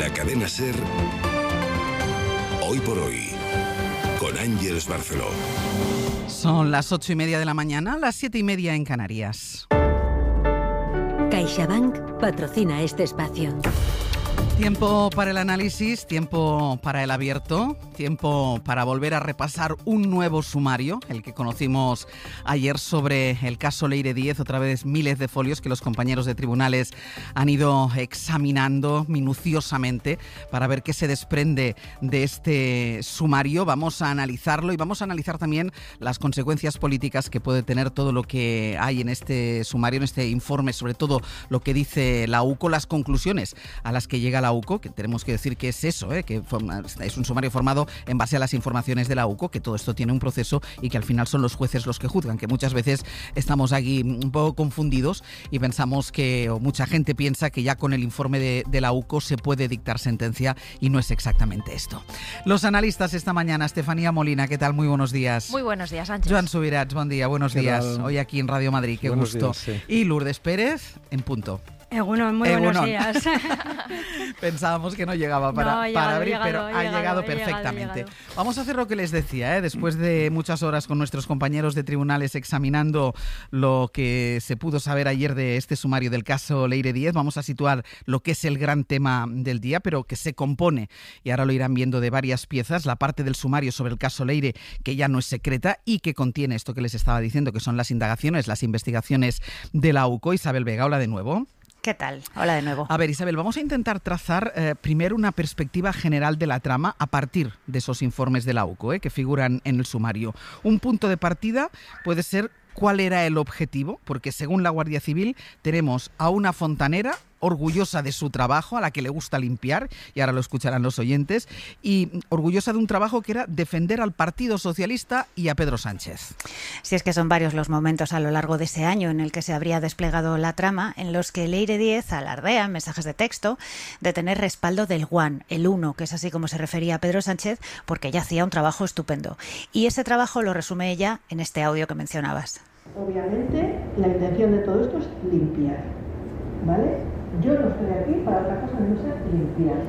la cadena SER, Hoy por Hoy, con Ángeles Barceló. Son las 8:30 de la mañana, las 7:30 en Canarias. CaixaBank patrocina este espacio. Tiempo para el análisis, tiempo para el abierto, tiempo para volver a repasar un nuevo sumario, el que conocimos ayer sobre el caso Leire Díez, otra vez miles de folios que los compañeros de tribunales han ido examinando minuciosamente para ver qué se desprende de este sumario. Vamos a analizarlo y vamos a analizar también las consecuencias políticas que puede tener todo lo que hay en este sumario, en este informe, sobre todo lo que dice la UCO, las conclusiones a las que llega la UCO, que tenemos que decir que es eso, que es un sumario formado en base a las informaciones de la UCO, que todo esto tiene un proceso y que al final son los jueces los que juzgan, que muchas veces estamos aquí un poco confundidos y pensamos que, o mucha gente piensa que ya con el informe de la UCO se puede dictar sentencia y no es exactamente esto. Los analistas esta mañana, Estefanía Molina, ¿qué tal? Muy buenos días. Muy buenos días, Sánchez. Joan Subirats, buen día, buenos días. Tal? Hoy aquí en Radio Madrid, qué Buenos gusto. días, sí. Y Lourdes Pérez, en punto. Muy buenos días. Pensábamos que no llegaba para abrir, pero ha llegado perfectamente. Vamos a hacer lo que les decía, después de muchas horas con nuestros compañeros de tribunales examinando lo que se pudo saber ayer de este sumario del caso Leire Díez. Vamos a situar lo que es el gran tema del día, pero que se compone, y ahora lo irán viendo, de varias piezas. La parte del sumario sobre el caso Leire, que ya no es secreta y que contiene esto que les estaba diciendo, que son las indagaciones, las investigaciones de la UCO. Isabel Vega, hola de nuevo. ¿Qué tal? Hola de nuevo. A ver, Isabel, vamos a intentar trazar primero una perspectiva general de la trama a partir de esos informes de la UCO que figuran en el sumario. Un punto de partida puede ser cuál era el objetivo, porque según la Guardia Civil tenemos a una fontanera orgullosa de su trabajo, a la que le gusta limpiar, y ahora lo escucharán los oyentes, y orgullosa de un trabajo que era defender al Partido Socialista y a Pedro Sánchez. Si es que son varios los momentos a lo largo de ese año en el que se habría desplegado la trama, en los que Leire Díez alardea en mensajes de texto de tener respaldo del One, el uno, que es así como se refería a Pedro Sánchez, porque ella hacía un trabajo estupendo. Y ese trabajo lo resume ella en este audio que mencionabas. Obviamente, la intención de todo esto es limpiar, ¿vale? Yo no estoy aquí para otra cosa que no sea limpiar.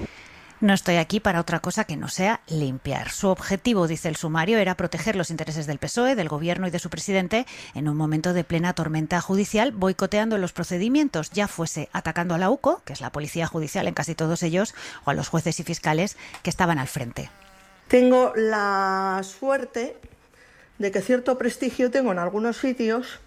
No estoy aquí para otra cosa que no sea limpiar. Su objetivo, dice el sumario, era proteger los intereses del PSOE, del Gobierno y de su presidente en un momento de plena tormenta judicial, boicoteando los procedimientos, ya fuese atacando a la UCO, que es la policía judicial en casi todos ellos, o a los jueces y fiscales que estaban al frente. Tengo la suerte de que cierto prestigio tengo en algunos sitios.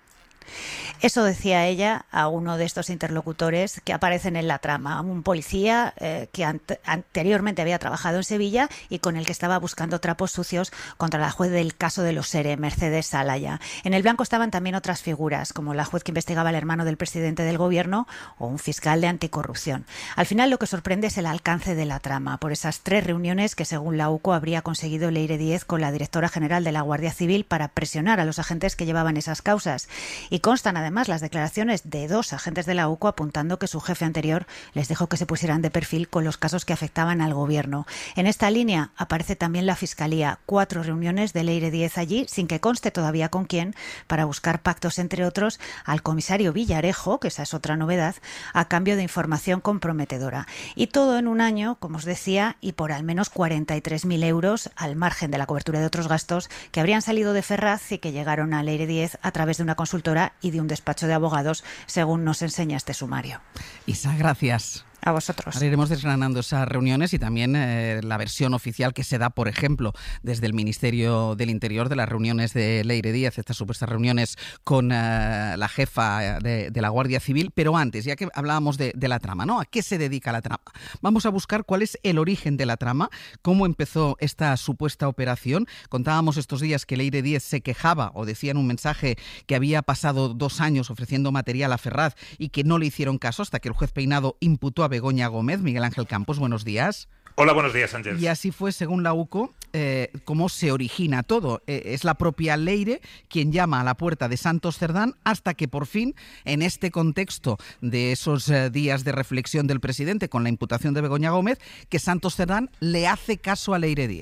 Eso decía ella a uno de estos interlocutores que aparecen en la trama, un policía que anteriormente había trabajado en Sevilla y con el que estaba buscando trapos sucios contra la juez del caso de los SERE, Mercedes Salaya. En el blanco estaban también otras figuras, como la juez que investigaba al hermano del presidente del Gobierno o un fiscal de anticorrupción. Al final lo que sorprende es el alcance de la trama, por esas 3 reuniones que según la UCO habría conseguido Leire Díez con la directora general de la Guardia Civil para presionar a los agentes que llevaban esas causas. Y constan además las declaraciones de 2 agentes de la UCO apuntando que su jefe anterior les dijo que se pusieran de perfil con los casos que afectaban al Gobierno. En esta línea aparece también la Fiscalía, 4 reuniones de Leire Díez allí, sin que conste todavía con quién, para buscar pactos, entre otros, al comisario Villarejo, que esa es otra novedad, a cambio de información comprometedora. Y todo en un año, como os decía, y por al menos 43.000 euros, al margen de la cobertura de otros gastos que habrían salido de Ferraz y que llegaron a Leire Díez a través de una consultora y de un despacho de abogados, según nos enseña este sumario. Isa, gracias. A vosotros. Ahora iremos desgranando esas reuniones y también la versión oficial que se da, por ejemplo, desde el Ministerio del Interior de las reuniones de Leire Díez, estas supuestas reuniones con la jefa de la Guardia Civil. Pero antes, ya que hablábamos de la trama, ¿no? ¿A qué se dedica la trama? Vamos a buscar cuál es el origen de la trama, cómo empezó esta supuesta operación. Contábamos estos días que Leire Díez se quejaba o decía en un mensaje que había pasado 2 años ofreciendo material a Ferraz y que no le hicieron caso hasta que el juez Peinado imputó a Begoña Gómez. Miguel Ángel Campos, buenos días. Hola, buenos días, Sánchez. Y así fue, según la UCO, cómo se origina todo. Es la propia Leire quien llama a la puerta de Santos Cerdán hasta que por fin, en este contexto de esos días de reflexión del presidente con la imputación de Begoña Gómez, que Santos Cerdán le hace caso a Leire Díez.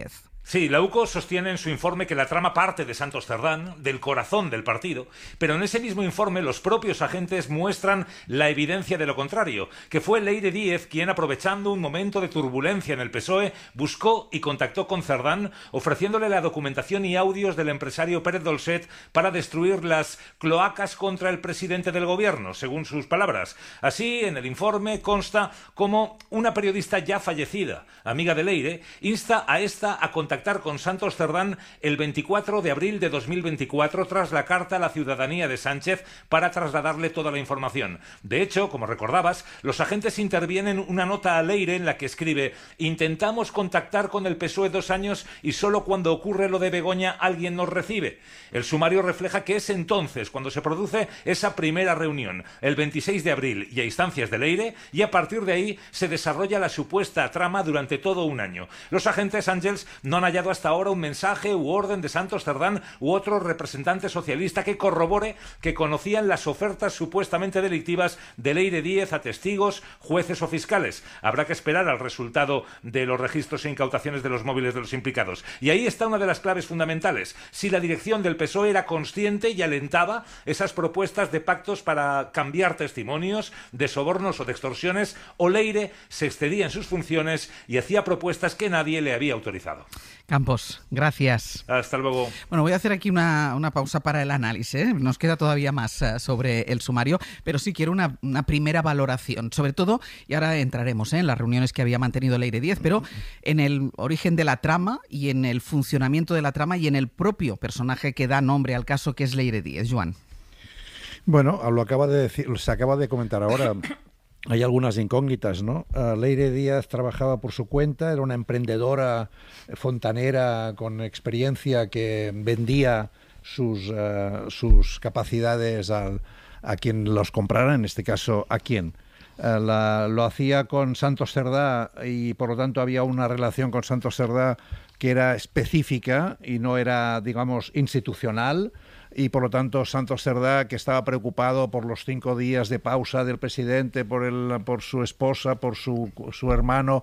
Sí, la UCO sostiene en su informe que la trama parte de Santos Cerdán, del corazón del partido, pero en ese mismo informe los propios agentes muestran la evidencia de lo contrario, que fue Leire Díez quien, aprovechando un momento de turbulencia en el PSOE, buscó y contactó con Cerdán, ofreciéndole la documentación y audios del empresario Pérez Dolcet para destruir las cloacas contra el presidente del gobierno, según sus palabras. Así, en el informe consta cómo una periodista ya fallecida, amiga de Leire, insta a esta a contactar con Santos Cerdán el 24 de abril de 2024 tras la carta a la ciudadanía de Sánchez para trasladarle toda la información. De hecho, como recordabas, los agentes intervienen una nota a Leire en la que escribe: intentamos contactar con el PSOE 2 años y solo cuando ocurre lo de Begoña alguien nos recibe. El sumario refleja que es entonces cuando se produce esa primera reunión, el 26 de abril y a instancias de Leire, y a partir de ahí se desarrolla la supuesta trama durante todo un año. Los agentes Ángels no han hallado hasta ahora un mensaje u orden de Santos Cerdán u otro representante socialista que corrobore que conocían las ofertas supuestamente delictivas de Leire Díez a testigos, jueces o fiscales. Habrá que esperar al resultado de los registros e incautaciones de los móviles de los implicados. Y ahí está una de las claves fundamentales. Si la dirección del PSOE era consciente y alentaba esas propuestas de pactos para cambiar testimonios, de sobornos o de extorsiones, o Leire se excedía en sus funciones y hacía propuestas que nadie le había autorizado. Campos, gracias. Hasta luego. Bueno, voy a hacer aquí una pausa para el análisis, ¿eh? Nos queda todavía más sobre el sumario, pero sí quiero una primera valoración, sobre todo, y ahora entraremos en las reuniones que había mantenido Leire Díez, pero en el origen de la trama y en el funcionamiento de la trama y en el propio personaje que da nombre al caso, que es Leire Díez. Joan. Bueno, lo acaba de decir, se acaba de comentar ahora. Hay algunas incógnitas, ¿no? Leire Díez trabajaba por su cuenta, era una emprendedora fontanera con experiencia que vendía sus capacidades a quien los comprara, en este caso, ¿a quién? Lo hacía con Santos Cerdá y por lo tanto había una relación con Santos Cerdá que era específica y no era, digamos, institucional. Y por lo tanto Santos Cerdá, que estaba preocupado por los 5 días de pausa del presidente, por su esposa, por su hermano,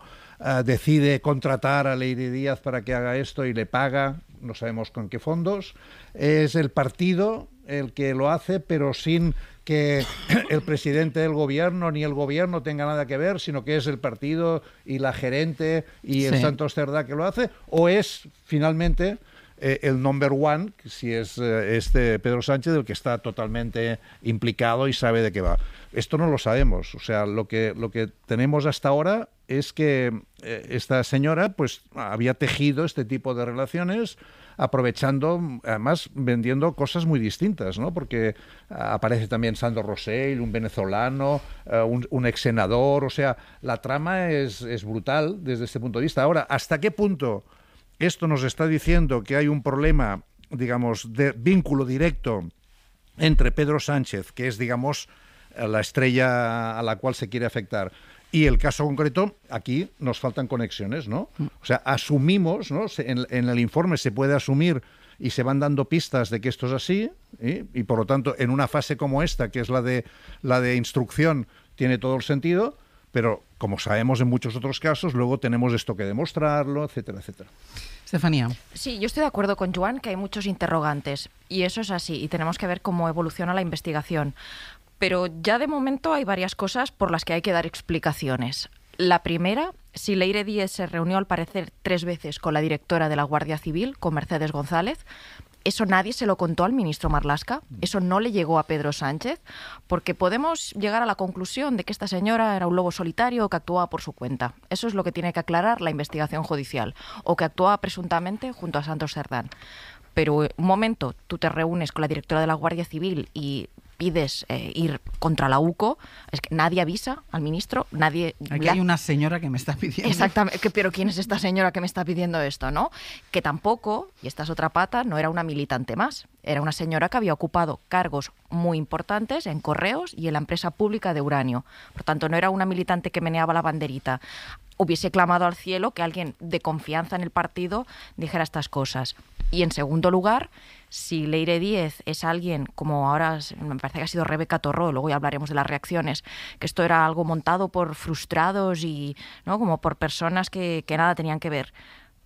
decide contratar a Leire Díez para que haga esto y le paga, no sabemos con qué fondos. Es el partido el que lo hace, pero sin que el presidente del gobierno ni el gobierno tenga nada que ver, sino que es el partido y la gerente y el Santos Cerdá que lo hace, o es finalmente el number one, si es Pedro Sánchez, el que está totalmente implicado y sabe de qué va. Esto no lo sabemos. O sea, lo que tenemos hasta ahora es que esta señora pues había tejido este tipo de relaciones aprovechando, además vendiendo cosas muy distintas, ¿no? Porque aparece también Sandro Rosell, un venezolano, un ex senador. O sea, la trama es brutal desde este punto de vista. Ahora, ¿hasta qué punto esto nos está diciendo que hay un problema, digamos, de vínculo directo entre Pedro Sánchez, que es, digamos, la estrella a la cual se quiere afectar, y el caso concreto? Aquí nos faltan conexiones, ¿no? O sea, asumimos, ¿no? En el informe se puede asumir y se van dando pistas de que esto es así, y por lo tanto, en una fase como esta, que es la de instrucción, tiene todo el sentido. Pero, como sabemos en muchos otros casos, luego tenemos esto que demostrarlo, etcétera, etcétera. Estefanía. Sí, yo estoy de acuerdo con Joan que hay muchos interrogantes, y eso es así, y tenemos que ver cómo evoluciona la investigación. Pero ya de momento hay varias cosas por las que hay que dar explicaciones. La primera, si Leire Díez se reunió al parecer 3 veces con la directora de la Guardia Civil, con Mercedes González, eso nadie se lo contó al ministro Marlaska, eso no le llegó a Pedro Sánchez, porque podemos llegar a la conclusión de que esta señora era un lobo solitario o que actuaba por su cuenta. Eso es lo que tiene que aclarar la investigación judicial, o que actuaba presuntamente junto a Santos Cerdán. Pero un momento, tú te reúnes con la directora de la Guardia Civil y pides ir contra la UCO, es que nadie avisa al ministro, nadie... Aquí hay una señora que me está pidiendo... Exactamente, pero ¿quién es esta señora que me está pidiendo esto, no? Que tampoco, y esta es otra pata, no era una militante más, era una señora que había ocupado cargos muy importantes en Correos y en la empresa pública de uranio. Por tanto, no era una militante que meneaba la banderita. Hubiese clamado al cielo que alguien de confianza en el partido dijera estas cosas. Y en segundo lugar, si Leire Díez es alguien, como ahora me parece que ha sido Rebeca Torró, luego ya hablaremos de las reacciones, que esto era algo montado por frustrados y, ¿no?, como por personas que nada tenían que ver.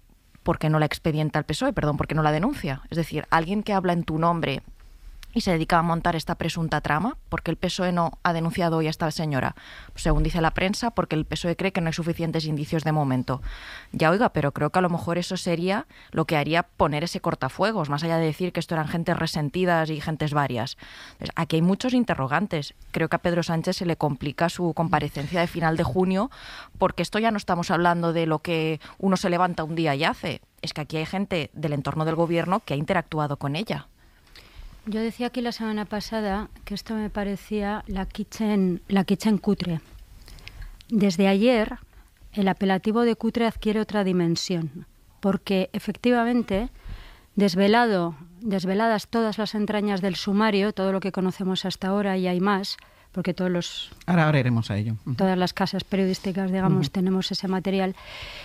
¿por qué no la expedienta el PSOE? Perdón, ¿por qué no la denuncia? Es decir, alguien que habla en tu nombre y se dedica a montar esta presunta trama, porque el PSOE no ha denunciado hoy a esta señora, pues según dice la prensa, porque el PSOE cree que no hay suficientes indicios de momento. Ya oiga, pero creo que a lo mejor eso sería lo que haría poner ese cortafuegos, más allá de decir que esto eran gentes resentidas y gentes varias. Entonces, aquí hay muchos interrogantes. Creo que a Pedro Sánchez se le complica su comparecencia de final de junio, porque esto ya no estamos hablando de lo que uno se levanta un día y hace. Es que aquí hay gente del entorno del gobierno que ha interactuado con ella. Yo decía aquí la semana pasada que esto me parecía la kitchen cutre. Desde ayer el apelativo de cutre adquiere otra dimensión, porque efectivamente desveladas todas las entrañas del sumario, todo lo que conocemos hasta ahora y hay más, porque ahora iremos a ello. Todas las casas periodísticas, digamos, tenemos ese material.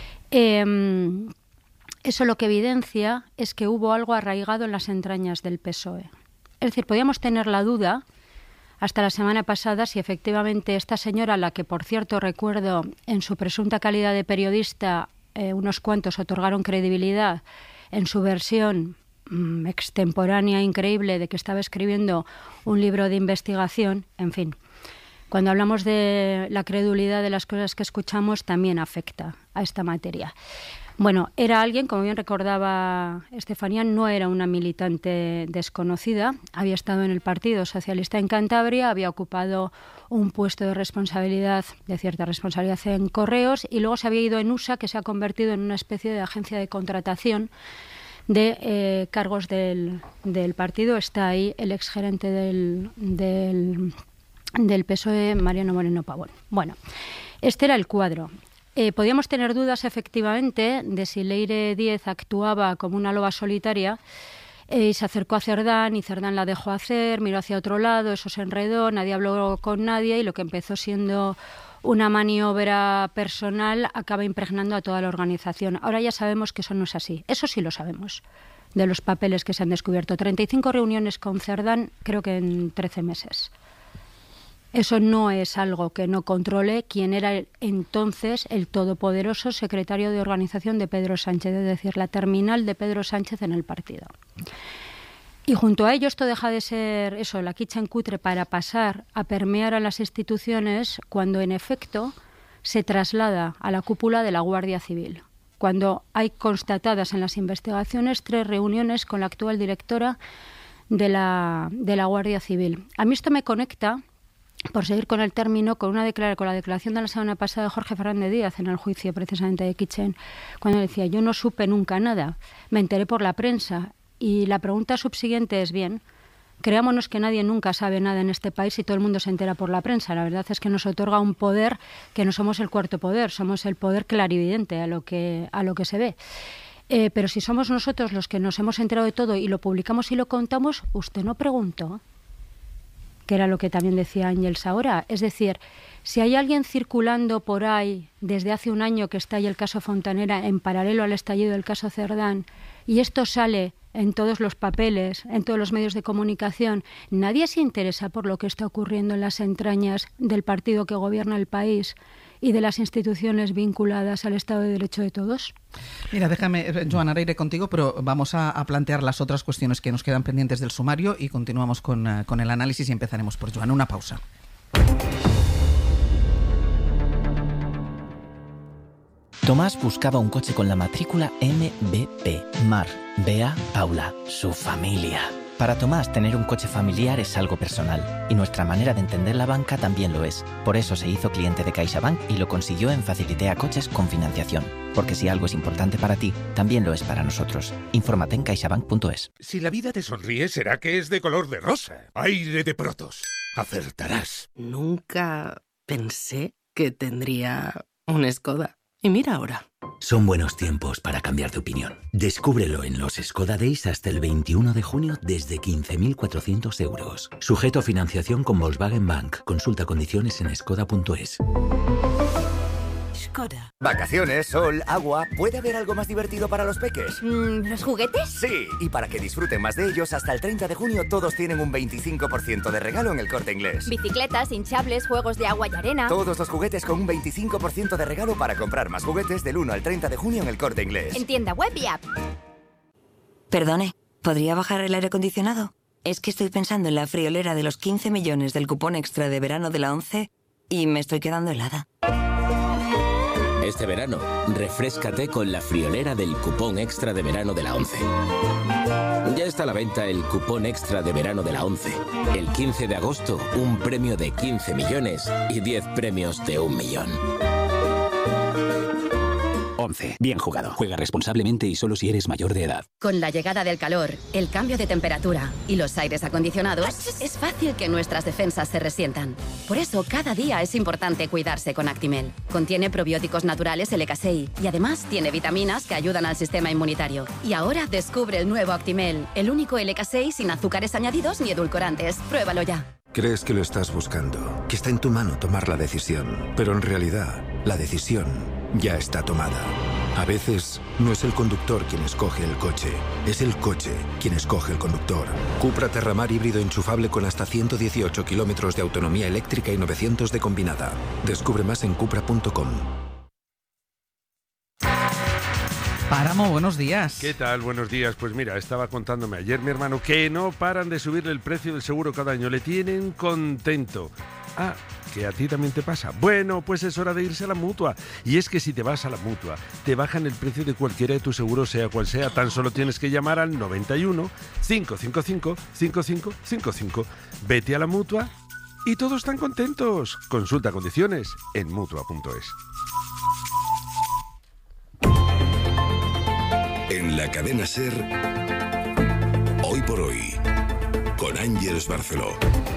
Eso lo que evidencia es que hubo algo arraigado en las entrañas del PSOE. Es decir, podíamos tener la duda hasta la semana pasada si efectivamente esta señora, a la que por cierto recuerdo en su presunta calidad de periodista, unos cuantos otorgaron credibilidad en su versión extemporánea increíble de que estaba escribiendo un libro de investigación, en fin. Cuando hablamos de la credulidad de las cosas que escuchamos, también afecta a esta materia. Bueno, era alguien, como bien recordaba Estefanía, no era una militante desconocida, había estado en el Partido Socialista en Cantabria, había ocupado un puesto de cierta responsabilidad en Correos, y luego se había ido en USA, que se ha convertido en una especie de agencia de contratación de cargos del partido. Está ahí el exgerente del PSOE, Mariano Moreno Pavón. Bueno, este era el cuadro. Podíamos tener dudas, efectivamente, de si Leire Díez actuaba como una loba solitaria y se acercó a Cerdán y Cerdán la dejó hacer, miró hacia otro lado, eso se enredó, nadie habló con nadie y lo que empezó siendo una maniobra personal acaba impregnando a toda la organización. Ahora ya sabemos que eso no es así. Eso sí lo sabemos, de los papeles que se han descubierto. 35 reuniones con Cerdán, creo que en 13 meses. Eso no es algo que no controle quien era entonces el todopoderoso secretario de organización de Pedro Sánchez, es decir, la terminal de Pedro Sánchez en el partido. Y junto a ello esto deja de ser eso, la kitchen cutre, para pasar a permear a las instituciones cuando en efecto se traslada a la cúpula de la Guardia Civil. Cuando hay constatadas en las investigaciones 3 reuniones con la actual directora de la Guardia Civil. A mí esto me conecta, por seguir con el término, con la declaración de la semana pasada de Jorge Fernández Díaz en el juicio precisamente de Kitchen, cuando decía: yo no supe nunca nada, me enteré por la prensa. Y la pregunta subsiguiente es: bien, creámonos que nadie nunca sabe nada en este país y todo el mundo se entera por la prensa. La verdad es que nos otorga un poder que no somos el cuarto poder, somos el poder clarividente a lo que se ve. Pero si somos nosotros los que nos hemos enterado de todo y lo publicamos y lo contamos, usted no preguntó, que era lo que también decía Ángels ahora. Es decir, si hay alguien circulando por ahí desde hace un año que está ahí el caso Fontanera en paralelo al estallido del caso Cerdán, y esto sale en todos los papeles, en todos los medios de comunicación, nadie se interesa por lo que está ocurriendo en las entrañas del partido que gobierna el país y de las instituciones vinculadas al Estado de Derecho de todos. Mira, déjame, Joan, ahora iré contigo, pero vamos a plantear las otras cuestiones que nos quedan pendientes del sumario y continuamos con el análisis y empezaremos por Joan. Una pausa. Tomás buscaba un coche con la matrícula MBP. Mar, Bea, Paula, su familia. Para Tomás, tener un coche familiar es algo personal, y nuestra manera de entender la banca también lo es. Por eso se hizo cliente de CaixaBank y lo consiguió en Facilitea Coches con financiación. Porque si algo es importante para ti, también lo es para nosotros. Infórmate en caixabank.es. Si la vida te sonríe, será que es de color de rosa. Aire de Protos. Acertarás. Nunca pensé que tendría un Skoda. Y mira ahora. Son buenos tiempos para cambiar de opinión. Descúbrelo en los Skoda Days hasta el 21 de junio desde 15.400 euros. Sujeto a financiación con Volkswagen Bank. Consulta condiciones en skoda.es. Skoda. Vacaciones, sol, agua. ¿Puede haber algo más divertido para los peques? ¿Los juguetes? Sí, y para que disfruten más de ellos, hasta el 30 de junio todos tienen un 25% de regalo en El Corte Inglés. Bicicletas, hinchables, juegos de agua y arena. Todos los juguetes con un 25% de regalo para comprar más juguetes del 1 al 30 de junio en El Corte Inglés. En tienda web y app. Perdone, ¿podría bajar el aire acondicionado? Es que estoy pensando en la friolera de los 15 millones del cupón extra de verano de la 11 y me estoy quedando helada. Este verano, refréscate con la friolera del cupón extra de verano de la 11. Ya está a la venta el cupón extra de verano de la 11. El 15 de agosto, un premio de 15 millones y 10 premios de 1 millón. 11. Bien jugado. Juega responsablemente y solo si eres mayor de edad. Con la llegada del calor, el cambio de temperatura y los aires acondicionados, es fácil que nuestras defensas se resientan. Por eso, cada día es importante cuidarse con Actimel. Contiene probióticos naturales LK6 y además tiene vitaminas que ayudan al sistema inmunitario. Y ahora descubre el nuevo Actimel, el único LK6 sin azúcares añadidos ni edulcorantes. Pruébalo ya. Crees que lo estás buscando, que está en tu mano tomar la decisión, pero en realidad, la decisión ya está tomada. A veces, no es el conductor quien escoge el coche, es el coche quien escoge el conductor. Cupra Terramar híbrido enchufable con hasta 118 kilómetros de autonomía eléctrica y 900 de combinada. Descubre más en cupra.com. Páramo, buenos días. ¿Qué tal? Buenos días. Pues mira, estaba contándome ayer mi hermano que no paran de subirle el precio del seguro cada año. Le tienen contento. Ah, que a ti también te pasa. Bueno, pues es hora de irse a la Mutua. Y es que si te vas a la Mutua, te bajan el precio de cualquiera de tus seguros, sea cual sea. Tan solo tienes que llamar al 91 555 5555. Vete a la Mutua y todos están contentos. Consulta condiciones en Mutua.es. En la cadena SER, Hoy por Hoy, con Ángeles Barceló.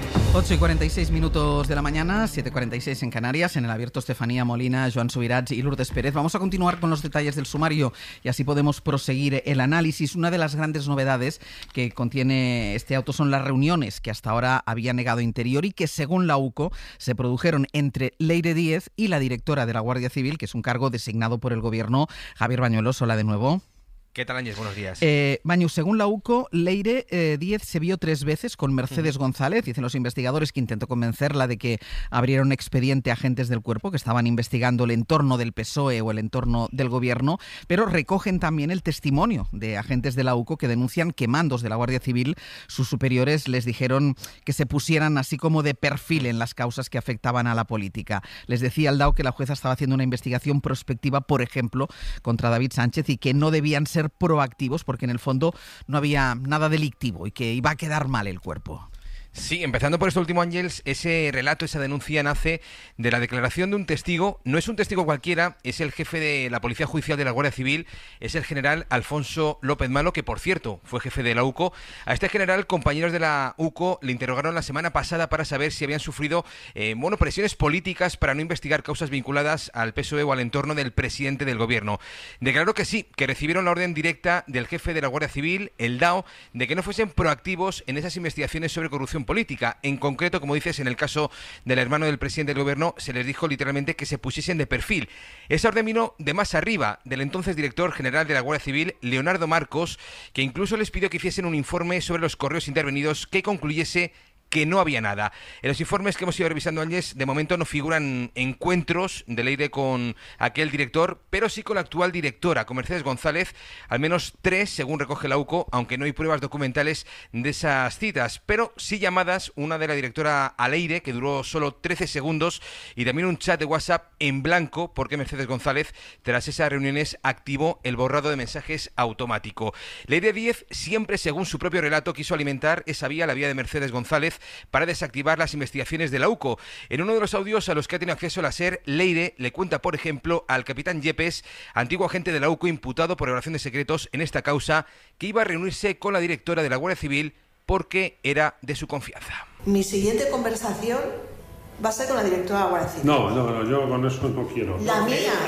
8:46 de la mañana, 7:46 en Canarias, en el abierto Estefanía Molina, Joan Subirats y Lourdes Pérez. Vamos a continuar con los detalles del sumario y así podemos proseguir el análisis. Una de las grandes novedades que contiene este auto son las reuniones que hasta ahora había negado Interior y que, según la UCO, se produjeron entre Leire Díez y la directora de la Guardia Civil, que es un cargo designado por el Gobierno. Javier Bañuelos, hola de nuevo. ¿Qué tal, Ángel? Buenos días. Bañu, según la UCO, Leire Díez se vio 3 veces con Mercedes González. Dicen los investigadores que intentó convencerla de que abriera un expediente a agentes del cuerpo que estaban investigando el entorno del PSOE o el entorno del Gobierno, pero recogen también el testimonio de agentes de la UCO que denuncian que mandos de la Guardia Civil, sus superiores, les dijeron que se pusieran así como de perfil en las causas que afectaban a la política. Les decía el DAO que la jueza estaba haciendo una investigación prospectiva, por ejemplo, contra David Sánchez y que no debían ser proactivos porque en el fondo no había nada delictivo y que iba a quedar mal el cuerpo. Sí, empezando por este último, Ángels, ese relato, esa denuncia nace de la declaración de un testigo. No es un testigo cualquiera, es el jefe de la Policía Judicial de la Guardia Civil, es el general Alfonso López Malo, que por cierto fue jefe de la UCO. A este general, compañeros de la UCO le interrogaron la semana pasada para saber si habían sufrido presiones políticas para no investigar causas vinculadas al PSOE o al entorno del presidente del Gobierno. Declaró que sí, que recibieron la orden directa del jefe de la Guardia Civil, el DAO, de que no fuesen proactivos en esas investigaciones sobre corrupción política. En concreto, como dices, en el caso del hermano del presidente del Gobierno, se les dijo literalmente que se pusiesen de perfil. Esa orden vino de más arriba, del entonces director general de la Guardia Civil, Leonardo Marcos, que incluso les pidió que hiciesen un informe sobre los correos intervenidos que concluyese que no había nada. En los informes que hemos ido revisando, Ángels, de momento no figuran encuentros de Leire con aquel director, pero sí con la actual directora, con Mercedes González, al menos 3, según recoge la UCO, aunque no hay pruebas documentales de esas citas, pero sí llamadas, una de la directora a Leire, que duró solo 13 segundos, y también un chat de WhatsApp en blanco, porque Mercedes González, tras esas reuniones, activó el borrado de mensajes automático. Leire Díez siempre, según su propio relato, quiso alimentar esa vía, la vía de Mercedes González, para desactivar las investigaciones de la UCO. En uno de los audios a los que ha tenido acceso la SER, Leire le cuenta, por ejemplo, al capitán Yepes, antiguo agente de la UCO imputado por violación de secretos en esta causa, que iba a reunirse con la directora de la Guardia Civil porque era de su confianza. Mi siguiente conversación va a ser con la directora de la Guardia Civil. No, yo con eso no quiero. La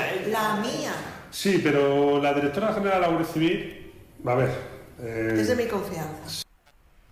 mía. Sí, pero la directora general de la Guardia Civil, a ver... Es de mi confianza.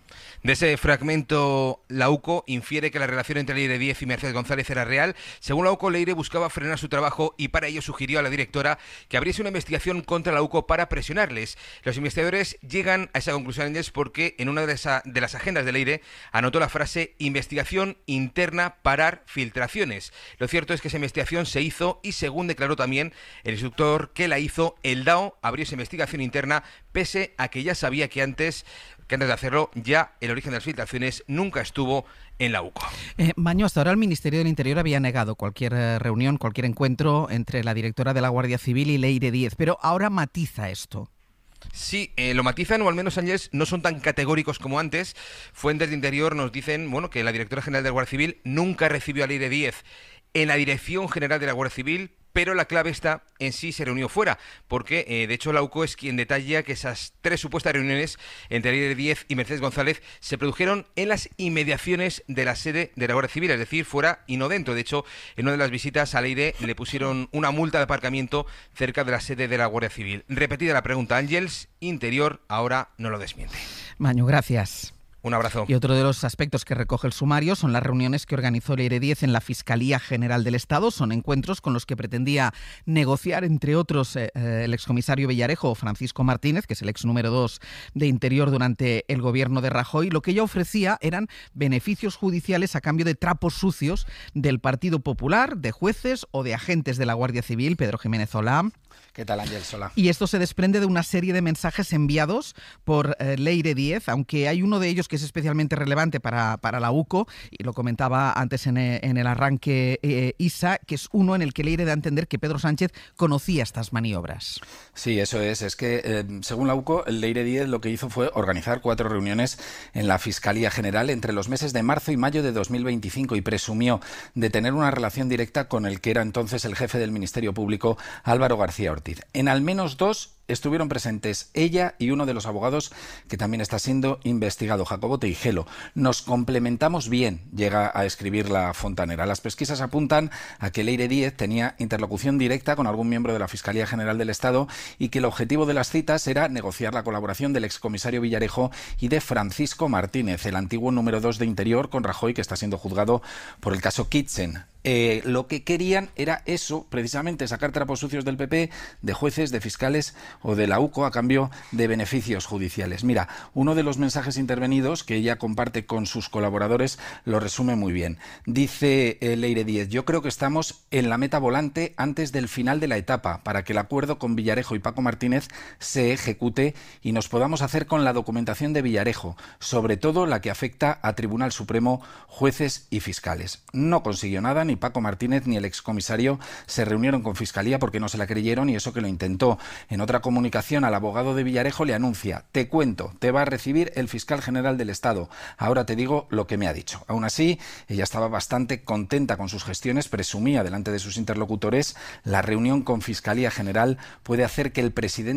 De ese fragmento, la UCO infiere que la relación entre Leire Díez y Mercedes González era real. Según la UCO, Leire buscaba frenar su trabajo y para ello sugirió a la directora que abriese una investigación contra la UCO para presionarles. Los investigadores llegan a esa conclusión, Ángeles, porque en una de las agendas de Leire anotó la frase investigación interna, parar filtraciones. Lo cierto es que esa investigación se hizo y, según declaró también el instructor que la hizo, el DAO abrió esa investigación interna pese a que ya sabía que antes de hacerlo, ya el origen de las filtraciones nunca estuvo en la UCO. Maño, hasta ahora el Ministerio del Interior había negado cualquier reunión, cualquier encuentro entre la directora de la Guardia Civil y Leire Díez, pero ahora matiza esto. Sí, lo matizan, o al menos, Ángeles, no son tan categóricos como antes. Fuentes de Interior nos dicen, que la directora general de la Guardia Civil nunca recibió a Leire Díez en la Dirección General de la Guardia Civil, pero la clave está en sí se reunió fuera, porque de hecho la UCO es quien detalla que esas 3 supuestas reuniones entre Leire Díez y Mercedes González se produjeron en las inmediaciones de la sede de la Guardia Civil, es decir, fuera y no dentro. De hecho, en una de las visitas a Leire le pusieron una multa de aparcamiento cerca de la sede de la Guardia Civil. Repetida la pregunta, Ángeles, Interior ahora no lo desmiente. Maño, gracias. Un abrazo. Y otro de los aspectos que recoge el sumario son las reuniones que organizó Leire Díez en la Fiscalía General del Estado. Son encuentros con los que pretendía negociar, entre otros, el excomisario Villarejo, Francisco Martínez, que es el ex número 2 de Interior durante el gobierno de Rajoy. Lo que ella ofrecía eran beneficios judiciales a cambio de trapos sucios del Partido Popular, de jueces o de agentes de la Guardia Civil. Pedro Jiménez, hola. ¿Qué tal, Ángel Sola? Y esto se desprende de una serie de mensajes enviados por Leire Díez, aunque hay uno de ellos que es especialmente relevante para la UCO, y lo comentaba antes en el arranque Isa, que es uno en el que Leire da a entender que Pedro Sánchez conocía estas maniobras. Sí, eso es. Es que, según la UCO, Leire Díez lo que hizo fue organizar 4 reuniones en la Fiscalía General entre los meses de marzo y mayo de 2025 y presumió de tener una relación directa con el que era entonces el jefe del Ministerio Público, Álvaro García Ortiz. En al menos 2 estuvieron presentes ella y uno de los abogados que también está siendo investigado, Jacobo Teijelo. Nos complementamos bien, llega a escribir la fontanera. Las pesquisas apuntan a que Leire Díez tenía interlocución directa con algún miembro de la Fiscalía General del Estado y que el objetivo de las citas era negociar la colaboración del excomisario Villarejo y de Francisco Martínez, el antiguo número 2 de Interior con Rajoy, que está siendo juzgado por el caso Kitchen. Lo que querían era eso, precisamente, sacar trapos sucios del PP, de jueces, de fiscales o de la UCO a cambio de beneficios judiciales. Mira, uno de los mensajes intervenidos que ella comparte con sus colaboradores lo resume muy bien. Dice Leire Díez: yo creo que estamos en la meta volante antes del final de la etapa para que el acuerdo con Villarejo y Paco Martínez se ejecute y nos podamos hacer con la documentación de Villarejo, sobre todo la que afecta a Tribunal Supremo, jueces y fiscales. No consiguió nada, ni Paco Martínez ni el excomisario se reunieron con Fiscalía porque no se la creyeron, y eso que lo intentó. En otra comunicación, al abogado de Villarejo le anuncia: te cuento, te va a recibir el fiscal general del Estado, ahora te digo lo que me ha dicho. Aún así, ella estaba bastante contenta con sus gestiones, presumía delante de sus interlocutores: la reunión con Fiscalía General puede hacer que el presidente